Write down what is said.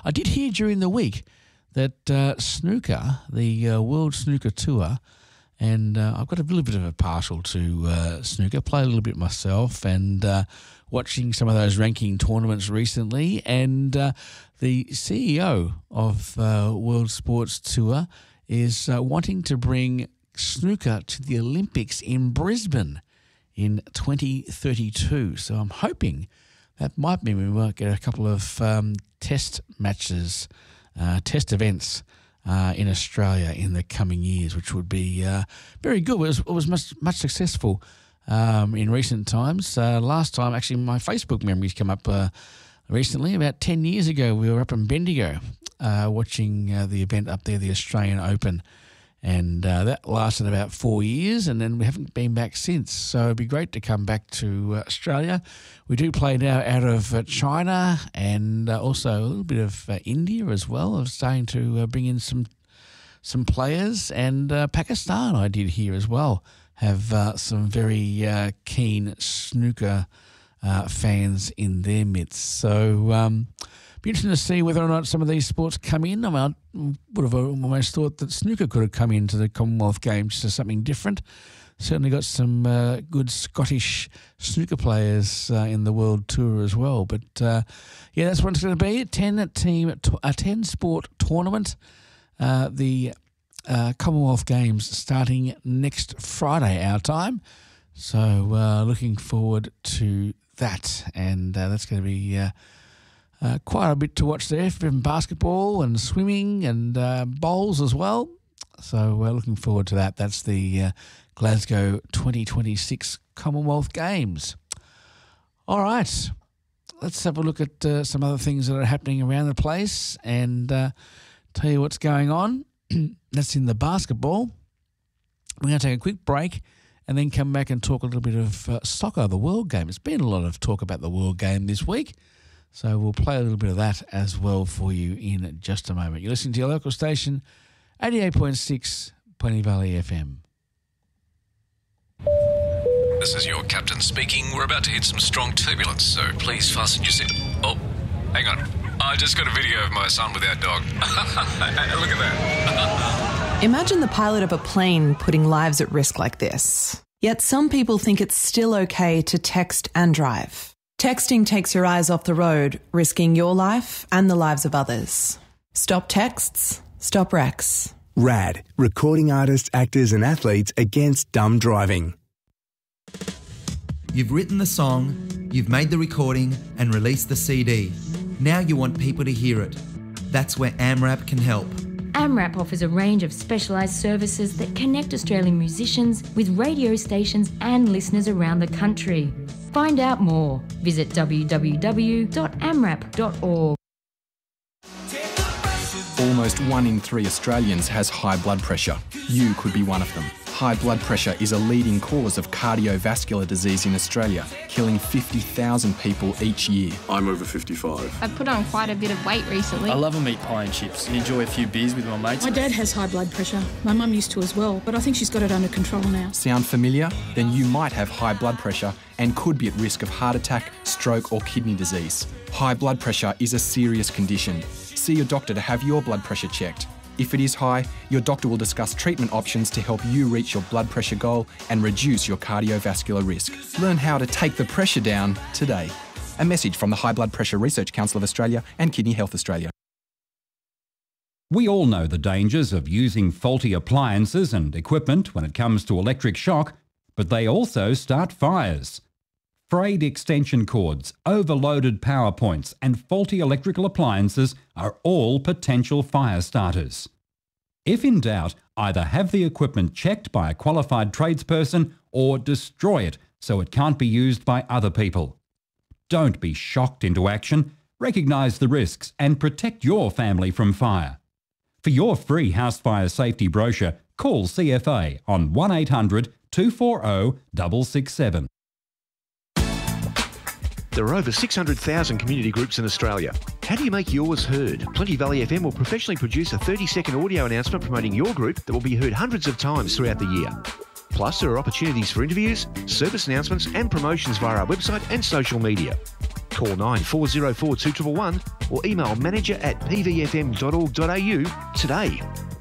I did hear during the week that snooker, the World Snooker Tour, and I've got a little bit of a partial to snooker, play a little bit myself, and watching some of those ranking tournaments recently, and the CEO of World Sports Tour is wanting to bring snooker to the Olympics in Brisbane in 2032. So I'm hoping that might mean we might get a couple of test matches, test events in Australia in the coming years, which would be very good. It was much successful in recent times. Last time, actually, my Facebook memories come up recently. About 10 years ago, we were up in Bendigo watching the event up there, the Australian Open, and that lasted about 4 years, and then we haven't been back since. So it'd be great to come back to Australia. We do play now out of China and also a little bit of India as well. I'm starting to bring in some players, and Pakistan I did hear as well have some very keen snooker fans in their midst. So be interesting to see whether or not some of these sports come in. I mean, I would have almost thought that snooker could have come into the Commonwealth Games to something different. Certainly got some good Scottish snooker players in the World Tour as well. But yeah, that's what it's going to be. A 10-sport tournament. The Commonwealth Games starting next Friday our time. So looking forward to that, and that's going to be quite a bit to watch there, from basketball and swimming and bowls as well. So we're looking forward to that. That's the Glasgow 2026 Commonwealth Games. All right, let's have a look at some other things that are happening around the place and tell you what's going on. That's in the basketball. We're going to take a quick break and then come back and talk a little bit of soccer, the World Game. It's been a lot of talk about the World Game this week, so we'll play a little bit of that as well for you in just a moment. You're listening to your local station, 88.6 Plenty Valley FM. This is your captain speaking. We're about to hit some strong turbulence, so please fasten your seat. Oh, hang on. I just got a video of my son with our dog. Look at that. Imagine the pilot of a plane putting lives at risk like this. Yet some people think it's still okay to text and drive. Texting takes your eyes off the road, risking your life and the lives of others. Stop texts, stop wrecks. RAD, recording artists, actors and athletes against dumb driving. You've written the song, you've made the recording and released the CD. Now you want people to hear it. That's where AMRAP can help. AMRAP offers a range of specialised services that connect Australian musicians with radio stations and listeners around the country. Find out more. Visit www.amrap.org. Almost 1 in 3 Australians has high blood pressure. You could be one of them. High blood pressure is a leading cause of cardiovascular disease in Australia, killing 50,000 people each year. I'm over 55. I've put on quite a bit of weight recently. I love a meat pie and chips and enjoy a few beers with my mates. My dad has high blood pressure. My mum used to as well, but I think she's got it under control now. Sound familiar? Then you might have high blood pressure and could be at risk of heart attack, stroke or kidney disease. High blood pressure is a serious condition. See your doctor to have your blood pressure checked. If it is high, your doctor will discuss treatment options to help you reach your blood pressure goal and reduce your cardiovascular risk. Learn how to take the pressure down today. A message from the High Blood Pressure Research Council of Australia and Kidney Health Australia. We all know the dangers of using faulty appliances and equipment when it comes to electric shock, but they also start fires. Frayed extension cords, overloaded power points and faulty electrical appliances are all potential fire starters. If in doubt, either have the equipment checked by a qualified tradesperson or destroy it so it can't be used by other people. Don't be shocked into action. Recognise the risks and protect your family from fire. For your free house fire safety brochure, call CFA on 1800 240 667. There are over 600,000 community groups in Australia. How do you make yours heard? Plenty Valley FM will professionally produce a 30-second audio announcement promoting your group that will be heard hundreds of times throughout the year. Plus, there are opportunities for interviews, service announcements and promotions via our website and social media. Call 9404 2111 or email manager@pvfm.org.au today.